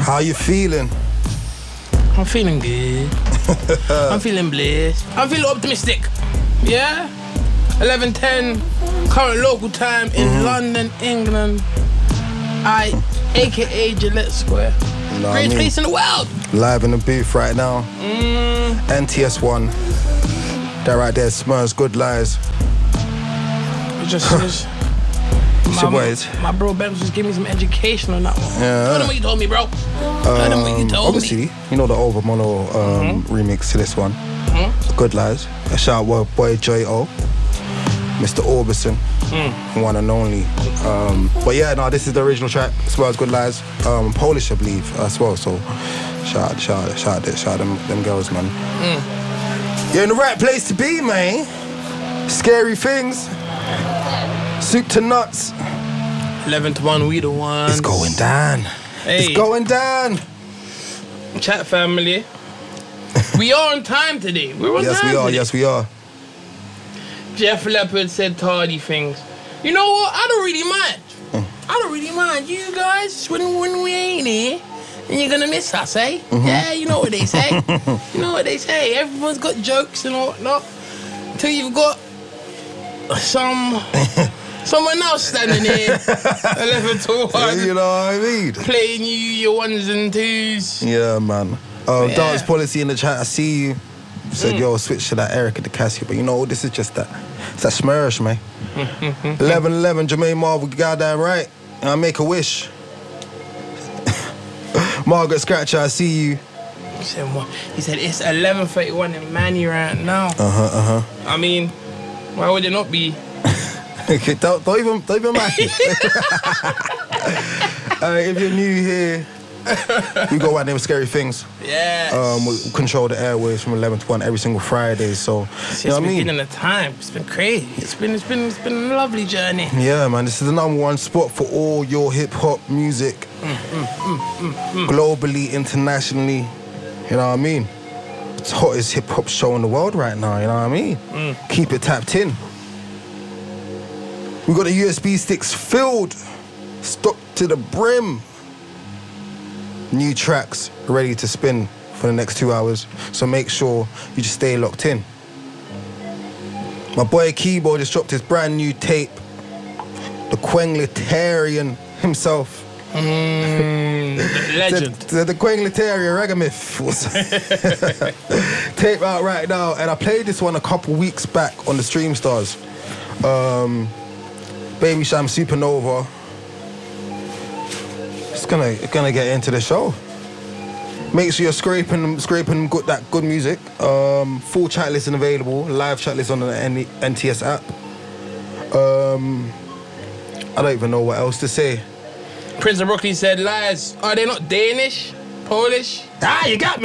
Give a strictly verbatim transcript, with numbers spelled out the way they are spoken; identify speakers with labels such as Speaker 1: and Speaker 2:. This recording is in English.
Speaker 1: How you feeling?
Speaker 2: I'm feeling good. I'm feeling blessed. I'm feeling optimistic. Yeah? eleven ten, current local time in mm-hmm. London, England. I, A K A Gillette Square.
Speaker 1: You know
Speaker 2: Greatest
Speaker 1: I mean?
Speaker 2: place in the world.
Speaker 1: Live in the booth right now.
Speaker 2: Mm.
Speaker 1: N T S one. That right there, Smurs, Good Lies.
Speaker 2: It just, just
Speaker 1: my,
Speaker 2: my, my bro Ben was just giving me some education on that one.
Speaker 1: Yeah.
Speaker 2: Tell them what you told me, bro. Tell them what you told
Speaker 1: obviously,
Speaker 2: me.
Speaker 1: Obviously, you know the Over Mono um, mm-hmm. remix to this one.
Speaker 2: Mm-hmm.
Speaker 1: Good Lies. A shout out to boy J O. Mister Orbison, mm. one and only. Um, but yeah, no, this is the original track. Smurs, Good Lies. Um, Polish, I believe, as well. So shout out, shout out, shout out, shout out them, them girls, man. Mm. You're in the right place to be, man. Scary things. Soup to nuts.
Speaker 2: eleven to one, we the ones.
Speaker 1: It's going down.
Speaker 2: Hey.
Speaker 1: It's going down.
Speaker 2: Chat family. We are on time today. We're on
Speaker 1: yes,
Speaker 2: time
Speaker 1: we are.
Speaker 2: today.
Speaker 1: Yes, we are.
Speaker 2: Jeff Leppard said tardy things. You know what? I don't really mind. Mm. I don't really mind. You guys, when when we ain't here, and you're gonna miss us, eh? Mm-hmm. Yeah, you know what they say. You know what they say. Everyone's got jokes and whatnot. Until you've got some someone else standing here, eleven to one.
Speaker 1: You know what I mean?
Speaker 2: Playing you your ones and twos.
Speaker 1: Yeah, man. Um,
Speaker 2: yeah.
Speaker 1: Dance Policy in the chat. I see you. Said, mm. yo, switch to that Erica the Casio. But you know, this is just that. It's that Smursh, man. eleven eleven, Jermaine Marvel, goddamn right. And I make a wish. Margaret Scratcher, I see you.
Speaker 2: He said, what? He said it's eleven thirty-one in Manny right now.
Speaker 1: Uh-huh, uh-huh.
Speaker 2: I mean, why would it not be?
Speaker 1: don't, don't even, don't even mind. uh, if you're new here, we go out there with Scary Things.
Speaker 2: Yeah.
Speaker 1: Um, we control the airwaves from eleven to one every single Friday. So,
Speaker 2: it's
Speaker 1: you know what I
Speaker 2: been
Speaker 1: mean?
Speaker 2: getting the time. It's been crazy. It's been, it's been, it's been a lovely journey.
Speaker 1: Yeah, man. This is the number one spot for all your hip hop music,
Speaker 2: mm, mm, mm, mm, mm.
Speaker 1: globally, internationally. You know what I mean? It's the hottest hip hop show in the world right now. You know what I mean? Mm. Keep it tapped in. We got the U S B sticks filled, stocked to the brim. New tracks ready to spin for the next two hours. So make sure you just stay locked in. My boy Keyboard just dropped his brand new tape. The Quenglitarian himself.
Speaker 2: Mm, the legend.
Speaker 1: the, the, the Quenglitarian Regamith. Tape out right now. And I played this one a couple weeks back on the Stream Stars. Um, Baby Sham Supernova. It's gonna gonna get into the show. Make sure you're scraping scraping good that good music. Um, full chat list available. Live chat list on the N T S app. Um, I don't even know what else to say.
Speaker 2: Prince of Brooklyn said, "Lies, are they not Danish, Polish?"
Speaker 1: Ah, you got me.